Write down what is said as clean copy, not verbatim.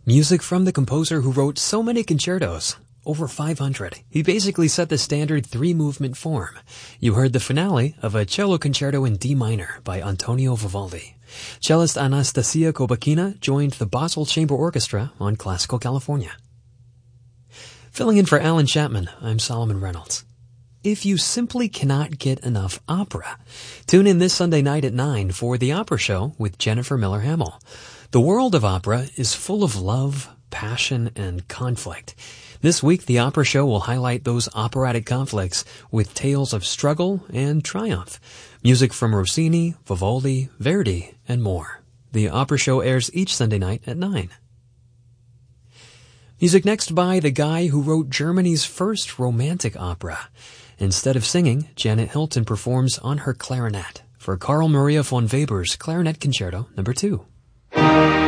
Music from the composer who wrote so many concertos, over 500. He basically set the standard three-movement form. You heard the finale of a cello concerto in D minor by Antonio Vivaldi. Cellist Anastasia Kobakina joined the Basel Chamber Orchestra on Classical California. Filling in for Alan Chapman, I'm Solomon Reynolds. If you simply cannot get enough opera, tune in this Sunday night at 9 for The Opera Show with Jennifer Miller Hamill. The world of opera is full of love, passion, and conflict. This week, The Opera Show will highlight those operatic conflicts with tales of struggle and triumph. Music from Rossini, Vivaldi, Verdi, and more. The Opera Show airs each Sunday night at 9. Music next by the guy who wrote Germany's first romantic opera. Instead of singing, Janet Hilton performs on her clarinet for Carl Maria von Weber's Clarinet Concerto No. 2.